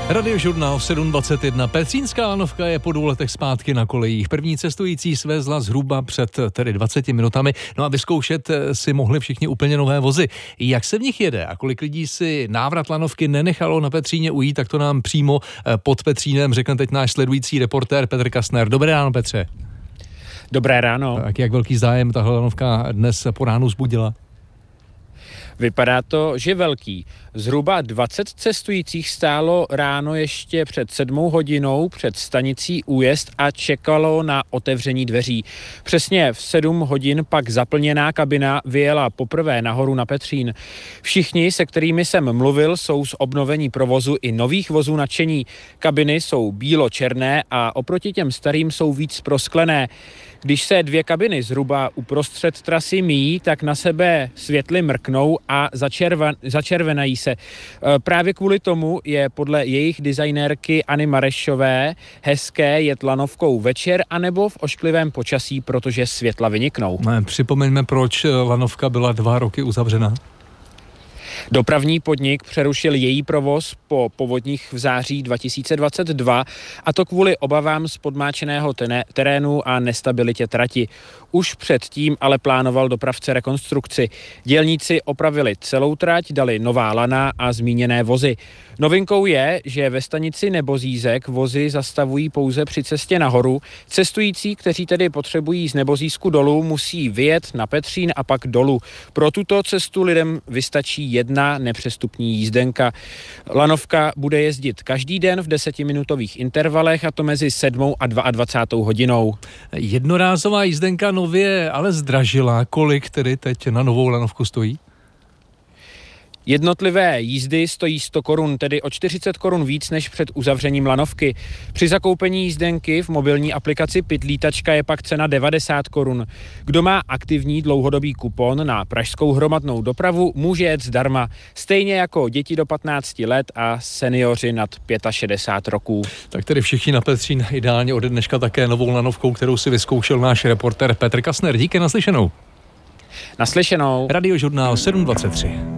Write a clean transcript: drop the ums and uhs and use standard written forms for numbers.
Radiožurnál 7.21. Petřínská lanovka je po 2 letech zpátky na kolejích. První cestující svezla zhruba před 20 minutami. No a vyzkoušet si mohli všichni úplně nové vozy. Jak se v nich jede a kolik lidí si návrat lanovky nenechalo na Petříně ujít, tak to nám přímo pod Petřínem řekne teď náš sledující reportér Petr Kastner. Dobré ráno, Petře. Dobré ráno. Tak jak velký zájem tahle lanovka dnes po ránu vzbudila? Vypadá to, že velký. Zhruba 20 cestujících stálo ráno ještě před 7 hodinou před stanicí Újezd a čekalo na otevření dveří. Přesně v 7 hodin pak zaplněná kabina vyjela poprvé nahoru na Petřín. Všichni, se kterými jsem mluvil, jsou z obnovení provozu i nových vozů nadšení. Kabiny jsou bílo-černé a oproti těm starým jsou víc prosklené. Když se 2 kabiny zhruba uprostřed trasy míjí, tak na sebe světly mrknou a začervenají se. Právě kvůli tomu je podle jejich designérky Anny Marešové hezké jet lanovkou večer anebo v ošklivém počasí, protože světla vyniknou. Připomeňme, proč lanovka byla 2 roky uzavřena. Dopravní podnik přerušil její provoz po povodních v září 2022 a to kvůli obavám z podmáčeného terénu a nestabilitě trati. Už předtím ale plánoval dopravce rekonstrukci. Dělníci opravili celou trať, dali nová lana a zmíněné vozy. Novinkou je, že ve stanici Nebozízek vozy zastavují pouze při cestě nahoru. Cestující, kteří tedy potřebují z Nebozízku dolů, musí vyjet na Petřín a pak dolů. Pro tuto cestu lidem vystačí 1 nepřestupní jízdenka. Lanovka bude jezdit každý den v 10minutových intervalech, a to mezi 7 a 22 hodinou. Jednorázová jízdenka nově ale zdražila. Kolik tedy teď na novou lanovku stojí? Jednotlivé jízdy stojí 100 korun, tedy o 40 korun víc než před uzavřením lanovky. Při zakoupení jízdenky v mobilní aplikaci Pitlítačka je pak cena 90 korun. Kdo má aktivní dlouhodobý kupon na pražskou hromadnou dopravu, může jet zdarma. Stejně jako děti do 15 let a seniori nad 65 roků. Tak tedy všichni na Petřín ideálně ode dneška také novou lanovkou, kterou si vyzkoušel náš reportér Petr Kastner. Díky, naslyšenou. Naslyšenou. Radiožurnál 7.23.